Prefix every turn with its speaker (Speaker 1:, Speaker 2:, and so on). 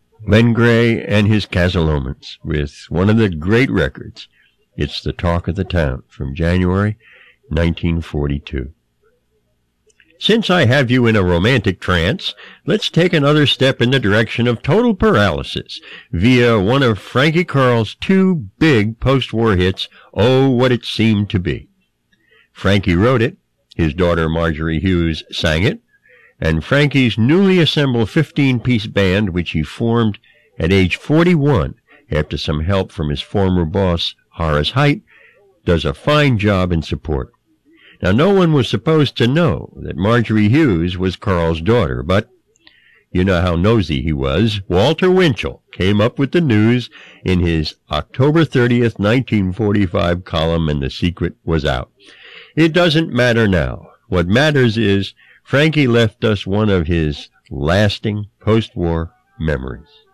Speaker 1: Len Gray and his Casalomans with one of the great records. It's the talk of the town from January 1942. Since I have you in a romantic trance, let's take another step in the direction of total paralysis via one of Frankie Carl's two big post-war hits, Oh, What It Seemed to Be. Frankie wrote it, his daughter Marjorie Hughes sang it, and Frankie's newly assembled 15-piece band, which he formed at age 41 after some help from his former boss, Horace Heidt, does a fine job in support. Now, no one was supposed to know that Marjorie Hughes was Carl's daughter, but you know how nosy he was. Walter Winchell came up with the news in his October 30th, 1945 column, and the secret was out. It doesn't matter now. What matters is Frankie left us one of his lasting post-war memories.